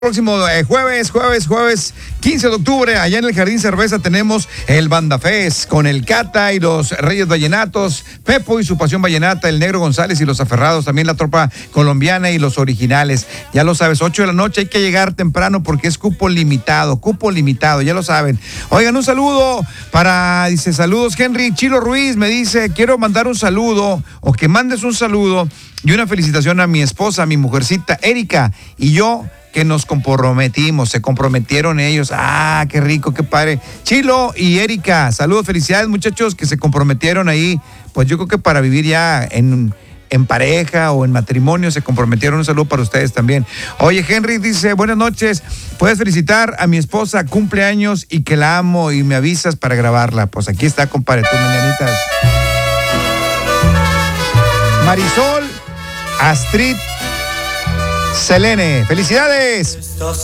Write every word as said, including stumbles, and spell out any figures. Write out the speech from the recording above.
Próximo eh, jueves, jueves, jueves quince de octubre, allá en el Jardín Cerveza tenemos el Banda Fest con el Cata y los Reyes Vallenatos, Pepo y su Pasión Vallenata, el Negro González y los Aferrados, también la tropa colombiana y los originales. Ya lo sabes, ocho de la noche hay que llegar temprano porque es cupo limitado, cupo limitado, ya lo saben. Oigan, un saludo para, dice, saludos Henry Chilo Ruiz, me dice, quiero mandar un saludo o que mandes un saludo y una felicitación a mi esposa, a mi mujercita Erika y yo, que nos comprometimos, se comprometieron ellos. Ah, qué rico, qué padre. Chilo y Erika, saludos, felicidades muchachos que se comprometieron ahí, pues yo creo que para vivir ya en, en pareja o en matrimonio se comprometieron. Un saludo para ustedes también. Oye, Henry dice, buenas noches, puedes felicitar a mi esposa, cumpleaños y que la amo y me avisas para grabarla. Pues aquí está, compadre, tus mañanitas. Marisol Astrid Selene, felicidades.